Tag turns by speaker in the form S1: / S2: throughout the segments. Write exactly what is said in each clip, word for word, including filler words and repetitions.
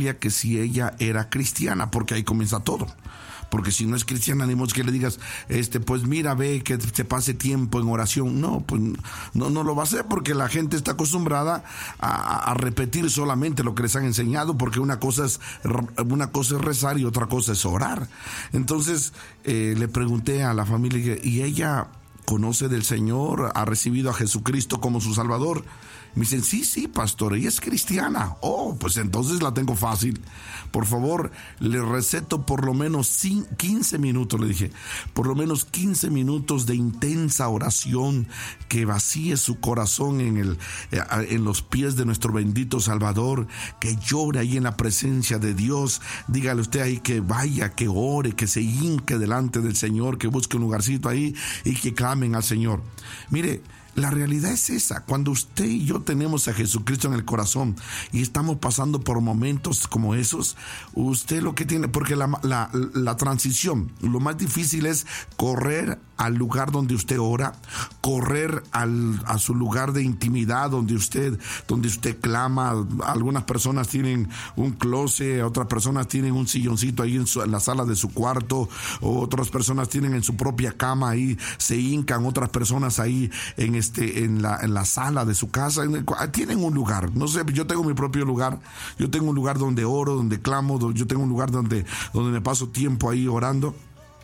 S1: familia que si ella era cristiana, porque ahí comienza todo. Porque si no es cristiana, ni modo que le digas, este, pues mira, ve que te pase tiempo en oración. No, pues no, no lo va a hacer, porque la gente está acostumbrada a, a repetir solamente lo que les han enseñado, porque una cosa es, una cosa es rezar y otra cosa es orar. Entonces, eh, le pregunté a la familia, ¿y ella conoce del Señor? ¿Ha recibido a Jesucristo como su Salvador? Me dicen, sí, sí, pastor, ella es cristiana. Oh, pues entonces la tengo fácil. Por favor, le receto por lo menos quince minutos, le dije, por lo menos quince minutos de intensa oración que vacíe su corazón en, el, en los pies de nuestro bendito Salvador, que llore ahí en la presencia de Dios. Dígale usted ahí que vaya, que ore, que se hinque delante del Señor, que busque un lugarcito ahí y que clamen al Señor. Mire, la realidad es esa. Cuando usted y yo tenemos a Jesucristo en el corazón y estamos pasando por momentos como esos, usted lo que tiene, porque la, la, la transición, lo más difícil es correr al lugar donde usted ora, correr al, a su lugar de intimidad donde usted, donde usted clama. Algunas personas tienen un closet, otras personas tienen un silloncito ahí en, su, en la sala de su cuarto, otras personas tienen en su propia cama ahí, se hincan, otras personas ahí en Este, en, la, en la sala de su casa, en el, tienen un lugar. No sé, yo tengo mi propio lugar. Yo tengo un lugar donde oro, donde clamo. Yo tengo un lugar donde, donde me paso tiempo ahí orando.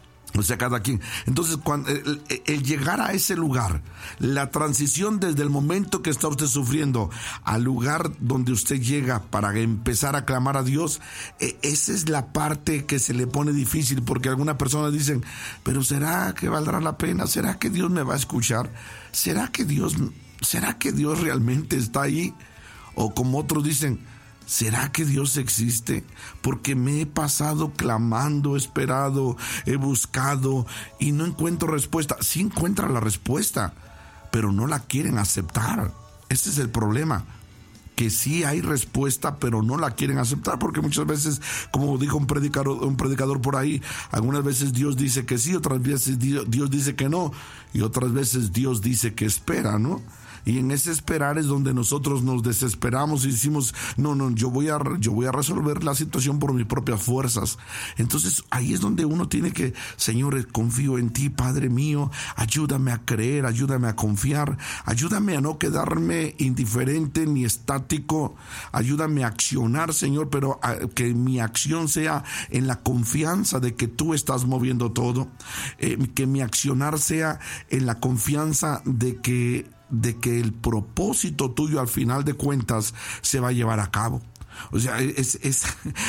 S1: O sea, cada quien. Entonces, cuando el, el llegar a ese lugar, la transición desde el momento que está usted sufriendo al lugar donde usted llega para empezar a clamar a Dios, eh, esa es la parte que se le pone difícil, porque algunas personas dicen, pero ¿será que valdrá la pena? ¿Será que Dios me va a escuchar? ¿Será que Dios, será que Dios realmente está ahí? O como otros dicen, ¿será que Dios existe? Porque me he pasado clamando, esperado, he buscado y no encuentro respuesta. Sí encuentra la respuesta, pero no la quieren aceptar. Ese es el problema, que sí hay respuesta, pero no la quieren aceptar, porque muchas veces, como dijo un predicador, un predicador por ahí, algunas veces Dios dice que sí, otras veces Dios, Dios dice que no, y otras veces Dios dice que espera, ¿no? Y en ese esperar es donde nosotros nos desesperamos y decimos, no, no, yo voy a, yo voy a resolver la situación por mis propias fuerzas. Entonces ahí es donde uno tiene que, Señor, confío en ti, Padre mío, ayúdame a creer, ayúdame a confiar, ayúdame a no quedarme indiferente ni estático, ayúdame a accionar, Señor, pero a, que mi acción sea en la confianza de que tú estás moviendo todo, eh, que mi accionar sea en la confianza de que de que el propósito tuyo al final de cuentas se va a llevar a cabo. O sea, es, es,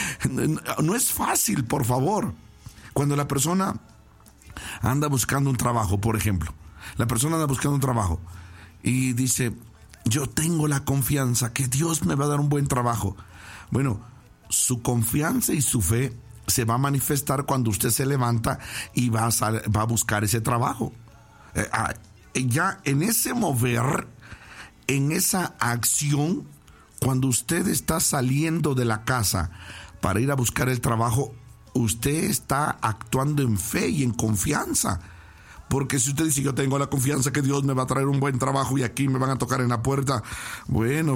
S1: no es fácil, por favor. Cuando la persona anda buscando un trabajo, por ejemplo, la persona anda buscando un trabajo y dice, yo tengo la confianza que Dios me va a dar un buen trabajo. Bueno, su confianza y su fe se va a manifestar cuando usted se levanta y va a, sal, va a buscar ese trabajo. Eh, ah, ya en ese mover, en esa acción, cuando usted está saliendo de la casa para ir a buscar el trabajo, usted está actuando en fe y en confianza. Porque si usted dice, yo tengo la confianza que Dios me va a traer un buen trabajo y aquí me van a tocar en la puerta, bueno,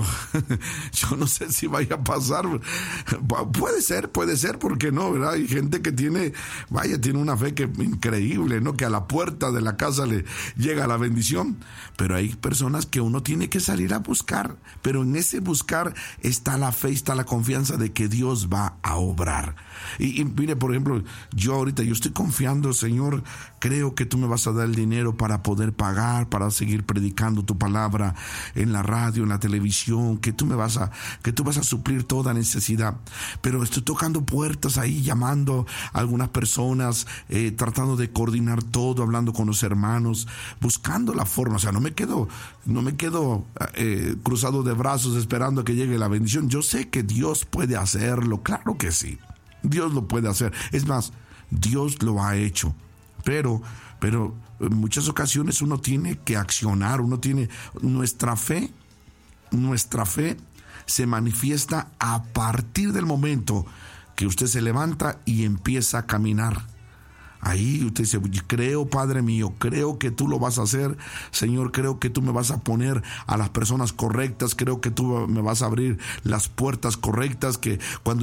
S1: yo no sé si vaya a pasar. Puede ser, puede ser, ¿por qué no? ¿Verdad? Hay gente que tiene, vaya, tiene una fe que increíble, ¿no? Que a la puerta de la casa le llega la bendición. Pero hay personas que uno tiene que salir a buscar. Pero en ese buscar está la fe, está la confianza de que Dios va a obrar. Y, y mire, por ejemplo, yo ahorita, yo estoy confiando, Señor, creo que tú me vas a dar el dinero para poder pagar, para seguir predicando tu palabra en la radio, en la televisión, que tú me vas a, que tú vas a suplir toda necesidad. Pero estoy tocando puertas ahí, llamando a algunas personas, eh, tratando de coordinar todo, hablando con los hermanos, buscando la forma. O sea, no me quedo, no me quedo eh, cruzado de brazos esperando a que llegue la bendición. Yo sé que Dios puede hacerlo, claro que sí. Dios lo puede hacer. Es más, Dios lo ha hecho. Pero, pero en muchas ocasiones uno tiene que accionar, uno tiene, nuestra fe, nuestra fe se manifiesta a partir del momento que usted se levanta y empieza a caminar. Ahí usted dice, creo, Padre mío, creo que tú lo vas a hacer, Señor, creo que tú me vas a poner a las personas correctas, creo que tú me vas a abrir las puertas correctas, que cuando